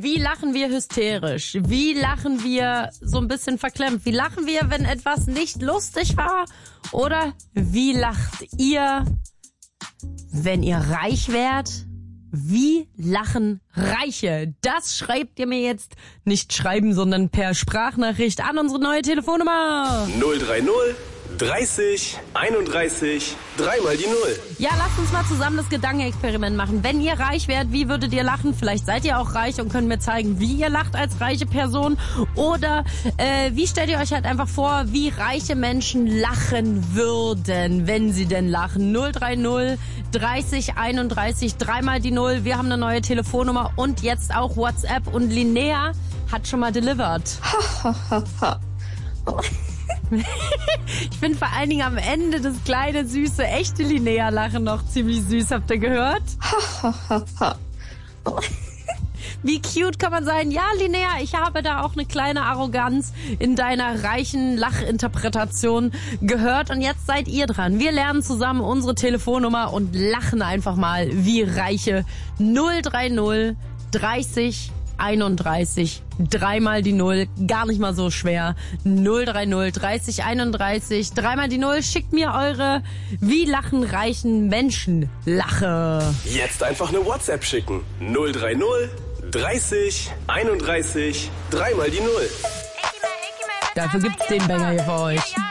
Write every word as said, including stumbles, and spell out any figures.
Wie lachen wir hysterisch? Wie lachen wir so ein bisschen verklemmt? Wie lachen wir, wenn etwas nicht lustig war? Oder wie lacht ihr, wenn ihr reich werdet? Wie lachen Reiche? Das schreibt ihr mir jetzt nicht schreiben, sondern per Sprachnachricht an unsere neue Telefonnummer. null drei null dreißig einunddreißig dreimal die Null. Ja, lasst uns mal zusammen das Gedankenexperiment machen. Wenn ihr reich wärt, wie würdet ihr lachen? Vielleicht seid ihr auch reich und könnt mir zeigen, wie ihr lacht als reiche Person. Oder äh, wie stellt ihr euch halt einfach vor, wie reiche Menschen lachen würden, wenn sie denn lachen? null drei null dreißig einunddreißig dreimal die Null. Wir haben eine neue Telefonnummer und jetzt auch WhatsApp. Und Linnea hat schon mal delivered. Ich finde vor allen Dingen am Ende das kleine, süße, echte Linnea-Lachen noch ziemlich süß. Habt ihr gehört? Wie cute kann man sein? Ja, Linnea, ich habe da auch eine kleine Arroganz in deiner reichen Lachinterpretation gehört. Und jetzt seid ihr dran. Wir lernen zusammen unsere Telefonnummer und lachen einfach mal wie Reiche. null drei null dreißig einunddreißig dreimal die Null, gar nicht mal so schwer. null drei null dreißig einunddreißig dreimal die Null. Schickt mir eure wie lachen reichen Menschen Lache. Jetzt einfach eine WhatsApp schicken. null drei null dreißig einunddreißig dreimal die Null. Dafür gibt's den Banger hier für euch.